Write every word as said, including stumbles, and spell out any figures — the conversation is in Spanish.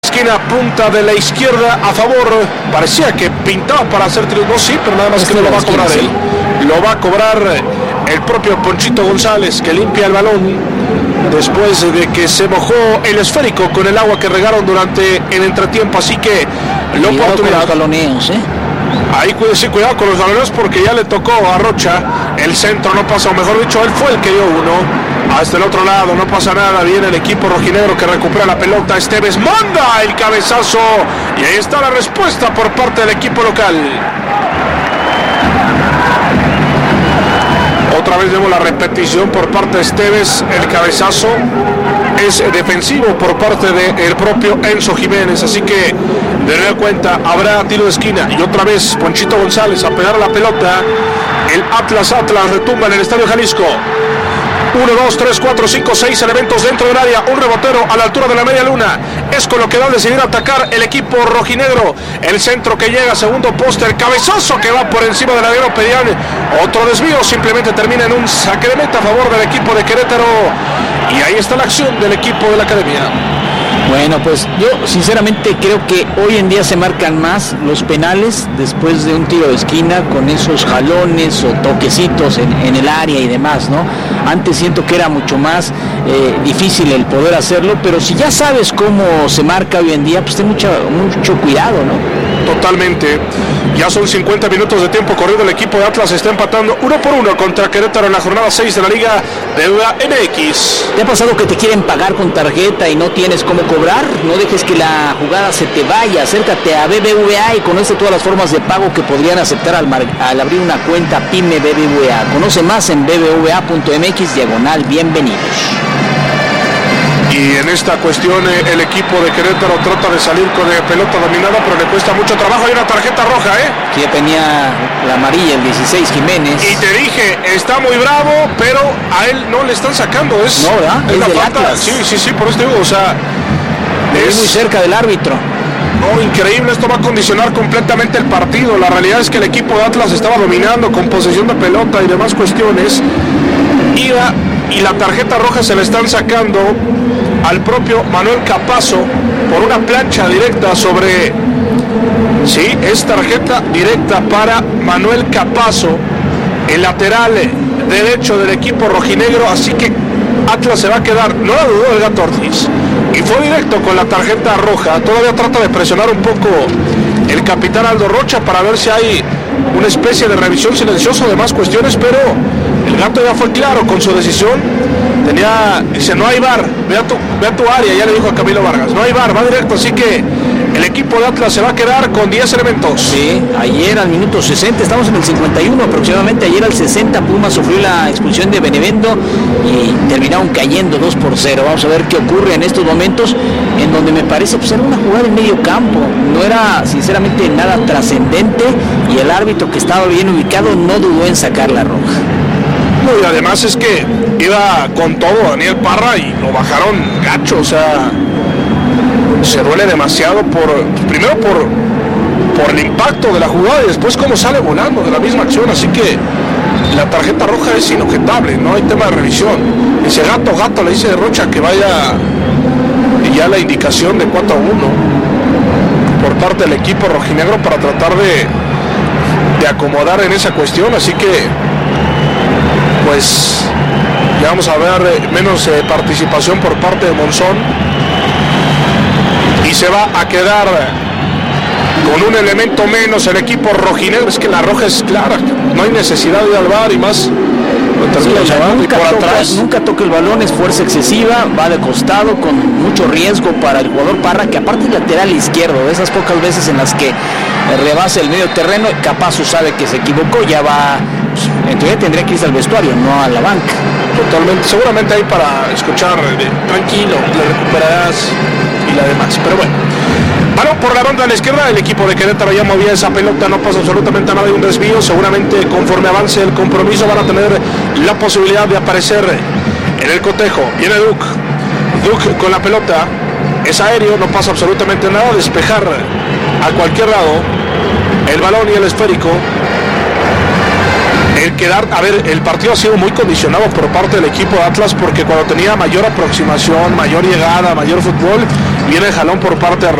Esquina, punta de la izquierda a favor. Parecía que pintaba para hacer tiro. No, sí, pero nada más que no lo va a cobrar él. Lo va a cobrar el propio Ponchito González, que limpia el balón después de que se mojó el esférico con el agua que regaron durante el entretiempo. Así que la oportunidad. Con los galoneos, ¿eh? Ahí cuídese, cuidado con los galoneos porque ya le tocó a Rocha. El centro no pasa, o mejor dicho, él fue el que dio uno. Hasta el otro lado, no pasa nada. Viene el equipo rojinegro que recupera la pelota. Esteves manda el cabezazo. Y ahí está la respuesta por parte del equipo local. Otra vez vemos la repetición por parte de Esteves. El cabezazo es defensivo por parte del propio Enzo Jiménez. Así que, de nueva cuenta, habrá tiro de esquina. Y otra vez, Ponchito González a pegar la pelota. El Atlas Atlas retumba en el Estadio Jalisco. uno, dos, tres, cuatro, cinco, seis elementos dentro del área. Un rebotero a la altura de la media luna. Es con lo que va a decidir atacar el equipo rojinegro. El centro que llega, segundo poste. El cabezazo que va por encima del larguero Pedián. Otro desvío, simplemente termina en un saque de meta a favor del equipo de Querétaro. Y ahí está la acción del equipo de la academia. Bueno, pues yo sinceramente creo que hoy en día se marcan más los penales después de un tiro de esquina con esos jalones o toquecitos en, en el área y demás, ¿no? Antes siento que era mucho más eh, difícil el poder hacerlo, pero si ya sabes cómo se marca hoy en día, pues ten mucho, mucho cuidado, ¿no? Totalmente. Ya son cincuenta minutos de tiempo corrido. El equipo de Atlas está empatando uno por uno contra Querétaro en la jornada seis de la Liga de la M X. ¿Te ha pasado que te quieren pagar con tarjeta y no tienes cómo cobrar? No dejes que la jugada se te vaya. Acércate a B B V A y conoce todas las formas de pago que podrían aceptar al, mar- al abrir una cuenta PYME B B V A. Conoce más en b b v a punto m x diagonal bienvenidos. Y en esta cuestión el equipo de Querétaro trata de salir con la pelota dominada, pero le cuesta mucho trabajo. Hay una tarjeta roja, ¿eh? Que tenía la amarilla, el dieciséis, Jiménez. Y te dije, está muy bravo, pero a él no le están sacando. Es, no, ¿verdad? Es, es la del falta. Atlas. Sí, sí, sí, por eso te digo, o sea... Es muy cerca del árbitro. No, increíble, esto va a condicionar completamente el partido. La realidad es que el equipo de Atlas estaba dominando con posesión de pelota y demás cuestiones. Iba y la tarjeta roja se le están sacando al propio Manuel Capazo por una plancha directa sobre... Sí, es tarjeta directa para Manuel Capazo, el lateral derecho del equipo rojinegro, así que Atlas se va a quedar, no la dudó el Gato Ortiz, y fue directo con la tarjeta roja. Todavía trata de presionar un poco el capitán Aldo Rocha para ver si hay una especie de revisión silenciosa de más cuestiones, pero el Gato ya fue claro con su decisión. Tenía, dice, no hay V A R, ve a tu, ve a tu área, ya le dijo a Camilo Vargas, no hay V A R, va directo, así que el equipo de Atlas se va a quedar con diez elementos. Sí, ayer al minuto sesenta, estamos en el cincuenta y uno aproximadamente, ayer al sesenta Pumas sufrió la expulsión de Benevendo y terminaron cayendo dos por cero. Vamos a ver qué ocurre en estos momentos, en donde me parece pues era una jugada en medio campo, no era sinceramente nada trascendente y el árbitro, que estaba bien ubicado, no dudó en sacar la roja. No, y además es que iba con todo Daniel Parra y lo bajaron gacho, o sea, se duele demasiado por, primero por, por el impacto de la jugada y después cómo sale volando de la misma acción, así que la tarjeta roja es inobjetable, no hay tema de revisión. Ese gato, gato le dice de Rocha que vaya, y ya la indicación de cuatro a uno por parte del equipo rojinegro para tratar de, de acomodar en esa cuestión, así que pues ya vamos a ver eh, menos eh, participación por parte de Monzón y se va a quedar con un elemento menos el equipo rojinegro. Es que la roja es clara, no hay necesidad de ir al V A R y más sí, nunca, por toca, atrás. nunca toca el balón, es fuerza excesiva, va de costado con mucho riesgo para el jugador Parra, que aparte es lateral izquierdo, de esas pocas veces en las que rebasa el medio terreno. Capazo sabe que se equivocó, ya va, pues, en teoría tendría que irse al vestuario, no a la banca. Totalmente, seguramente ahí para escuchar de, tranquilo, le recuperarás y la demás, pero bueno. Balón por la banda de la izquierda, el equipo de Querétaro ya movía esa pelota, no pasa absolutamente nada de un desvío. Seguramente conforme avance el compromiso van a tener la posibilidad de aparecer en el cotejo. Viene Duke, Duke con la pelota, es aéreo, no pasa absolutamente nada, despejar a cualquier lado el balón y el esférico. El quedar, a ver, el partido ha sido muy condicionado por parte del equipo de Atlas, porque cuando tenía mayor aproximación, mayor llegada, mayor fútbol, Viene el jalón por parte de